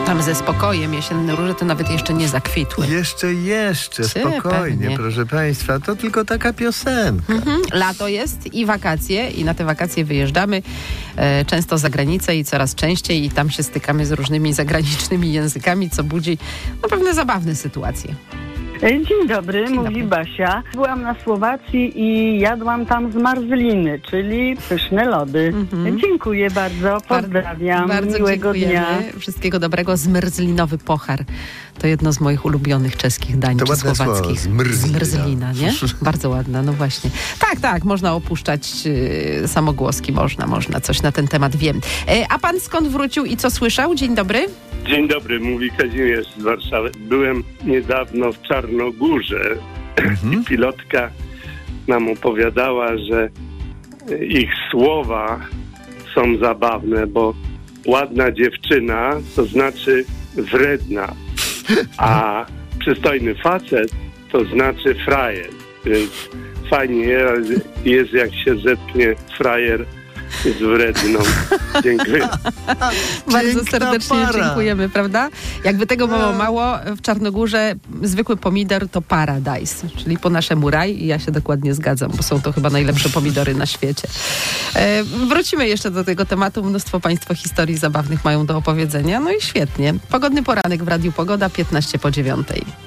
Tam ze spokojem. Jesienne róże to nawet jeszcze nie zakwitły. Jeszcze, spokojnie, pewnie. proszę państwa. To tylko taka piosenka. Lato jest i wakacje i na te wakacje wyjeżdżamy często za granicę i coraz częściej i tam się stykamy z różnymi zagranicznymi językami, co budzi pewne zabawne sytuacje. Dzień dobry, mówi Basia. Byłam na Słowacji i jadłam tam zmarzliny, czyli pyszne lody. Dziękuję bardzo, pozdrawiam, bardzo miłego dnia. Wszystkiego dobrego. Zmrzlinowy pochar. To jedno z moich ulubionych czeskich dań, To czy ładne słowackich. słowo, Zmrzlina, nie? Bardzo ładna, no właśnie. Tak, można opuszczać samogłoski, można, coś na ten temat wiem. A pan skąd wrócił i co słyszał? Dzień dobry. Dzień dobry, mówi Kazimierz z Warszawy. Byłem niedawno w Czarnogórze i pilotka nam opowiadała, że ich słowa są zabawne, bo ładna dziewczyna to znaczy wredna, a przystojny facet to znaczy frajer. Więc fajnie jest, jak się zetknie frajer z wredną. Dziękuję. Bardzo serdecznie dziękujemy, prawda? Jakby tego było mało, w Czarnogórze zwykły pomidor to paradise, czyli po naszemu raj i ja się dokładnie zgadzam, bo są to chyba najlepsze pomidory na świecie. Wrócimy jeszcze do tego tematu. Mnóstwo państwo historii zabawnych mają do opowiedzenia. No i świetnie. Pogodny poranek w Radiu Pogoda, 15 po 9.